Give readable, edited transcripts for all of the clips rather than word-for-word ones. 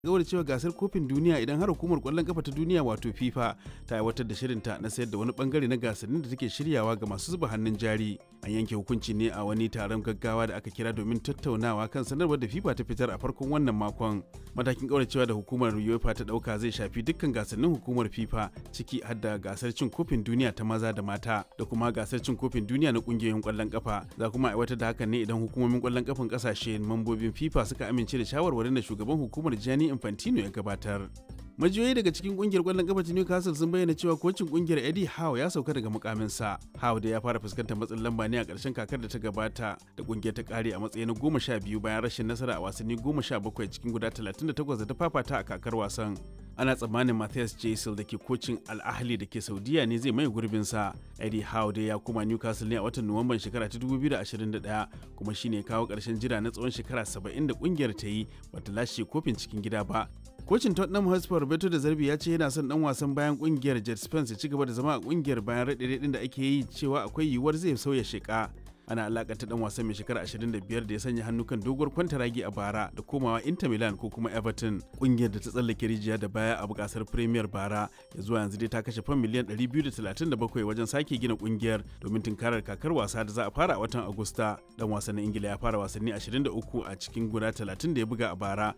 gawar cewa gasar kofin duniya idan har hukumar kwallon kafa ta duniya wato FIFA ta aiwatar da shirinta na sayar da wani bangare na gasannin da take shiryawa ga masu zuba hannun jari. An yanke hukunci ne a wani taron gaggawa da aka kira domin tattaunawa kan sanarwar da FIFA ta fitar a farkon wannan makon. Matakin kauracewa da hukumar UEFA ta dauka zai shafi dukkan gasannin hukumar FIFA ciki har da gasar cin kofin duniya ta maza da mata da kuma gasar cin kofin duniya na kungiyoyin kwallon kafa. Za kuma aiwatar da hakan ne idan hukumomin kwallon kafan kasashe mambobin FIFA suka amince da shawarwarin da shugaban hukumar Gianni Infantino ya gabatar. Majiyoyi daga cikin kungiyar kwallon kafa ta Newcastle sun bayyana cewa kocin kungiyar Eddie Howe ya sauka daga mukaminsa. Howe da ya fara fuskantar matsin lamba ne a ƙarshen kakar da ta gabata da kungiyar ta kare a matsayin na 12 bayan rashin nasara a wasanni 17 cikin guda 38 da ta fafata a kakar wasan. Ana tsammanin Matthias Gisel da ke kocin Al Ahly da ke Saudiya ne zai mai gurbinsa. Eddie Howe dai ya koma Newcastle ne a watan Nuwamban shekara ta 2021 kuma shine kawo ƙarshen jira na tsawon shekara 70 da kungiyar ta yi bata lashe kofin cikin gida ba. Kocin Tottenham Hotspur Roberto De Zerbi ya ce yana son dan wasan bayan kungiyar Jet Spence ya ci gaba da zama a kungiyar bayan raɗe-raɗin da ake yi cewa akwai yiwuwar zai sauya sheka. Ana alakanta dan wasan mai shekara 25 da ya sanya hannu kan doguwar kwantaragi a bara da komawa Inter Milan ko kuma Everton. Kungiyar da ta tsallake rijiya da baya a bukasar Premier bara ya zuwa yanzu dai ta kashe fam miliyan 237 wajen sake gina kungiyar domin tunkarar kakar wasa da za a fara a watan Agusta. Dan wasan na Ingila ya fara wasanni 23 a cikin guda 30 da ya buga a bara.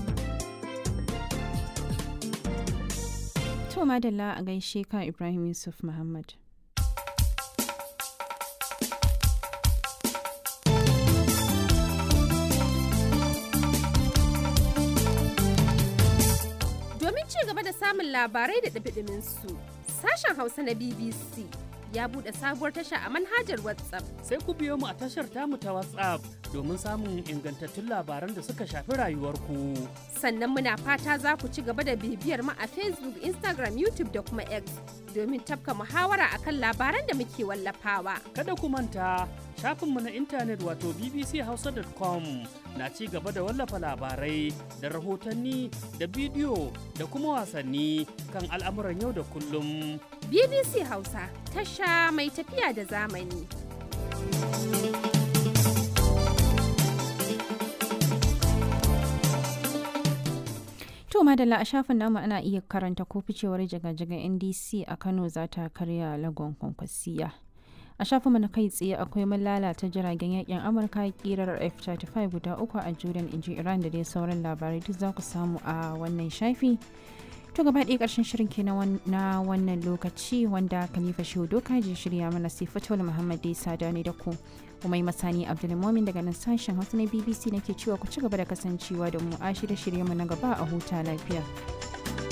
To madalla a gaishe ka Ibrahim Yusuf Muhammad. Domin ci gaba da samun labarai da ɗumi su, sashen Hausa na BBC ya buɗe sabuwar tasha a manhajar WhatsApp. Sai ku biyo mu a tashar tamu ta WhatsApp domin samun ingantattun labaran da suka shafi rayuwarku. Sannan muna fata za ku ci gaba da bibiyar mu a Facebook, Instagram, YouTube da kuma X domin tafka muhawara akan labaran da muke wallafawa. Kada ku manta shafinmu na intanet wato bbchausa.com na ci gaba da wallafa labarai da rahotanni da bidiyo da kuma wasanni kan al'amuran yau da kullum. BBC Hausa, tasha mai tafiya da zamani. To madalla a shafin namu ana iya karanta ko ficewar jiga-jigan NDC a Kano za ta karya lagon kwankwasiya. A shafinmu na kai tsaye akwai mun lalata jiragen yakin Amurka kirar F-35 guda 3 a Jordan, inji Iran da dai sauran labarai duk za ku samu a wannan shafi. To gaba ɗaya ƙarshen shirin ke na wannan lokaci wanda Khalifa Shehu Doka je shirya mana sai Fatul Muhammad dai sada ne da ku. Kuma Masani Abdulmumin daga nan sashen Hausa na BBC nake cewa ku ci gaba da kasancewa da mu a shirye-shiryenmu na gaba a huta lafiya.